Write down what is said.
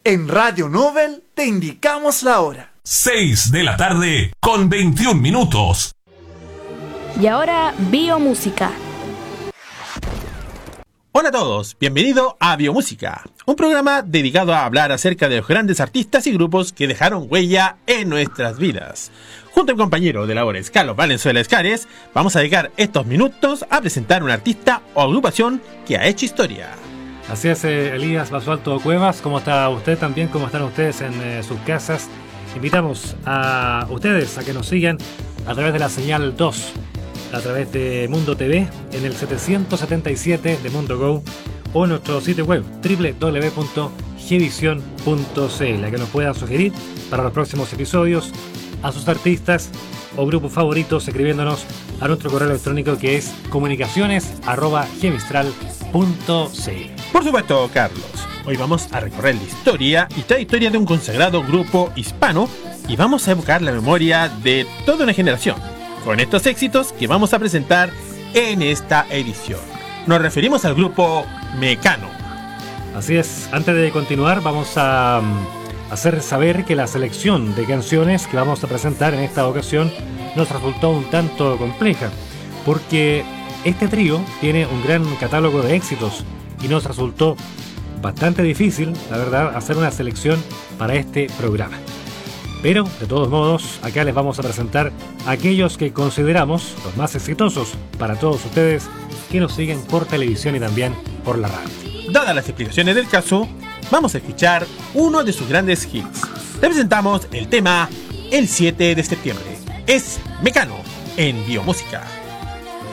En Radio Nobel te indicamos la hora. 6 de la tarde con 21 minutos. Y ahora, Biomúsica. Hola a todos, bienvenido a Biomúsica, un programa dedicado a hablar acerca de los grandes artistas y grupos que dejaron huella en nuestras vidas. Junto al compañero de labores Carlos Valenzuela Escares, vamos a dedicar estos minutos a presentar un artista o agrupación que ha hecho historia. Así es, Elías Basualto Cuevas, ¿cómo está usted también? ¿Cómo están ustedes en sus casas? Invitamos a ustedes a que nos sigan a través de la señal 2, a través de Mundo TV, en el 777 de Mundo Go, o en nuestro sitio web www.gvision.cl, que nos puedan sugerir para los próximos episodios a sus artistas o grupos favoritos, escribiéndonos a nuestro correo electrónico que es comunicaciones@gemistral.cl. Por supuesto, Carlos, hoy vamos a recorrer la historia y trayectoria de un consagrado grupo hispano y vamos a evocar la memoria de toda una generación con estos éxitos que vamos a presentar en esta edición. Nos referimos al grupo Mecano. Así es, antes de continuar vamos a hacer saber que la selección de canciones que vamos a presentar en esta ocasión nos resultó un tanto compleja, porque este trío tiene un gran catálogo de éxitos y nos resultó bastante difícil, la verdad, hacer una selección para este programa. Pero, de todos modos, acá les vamos a presentar aquellos que consideramos los más exitosos para todos ustedes que nos siguen por televisión y también por la radio. Dadas las explicaciones del caso, vamos a escuchar uno de sus grandes hits. Le presentamos el tema El 7 de septiembre. Es Mecano en Biomúsica.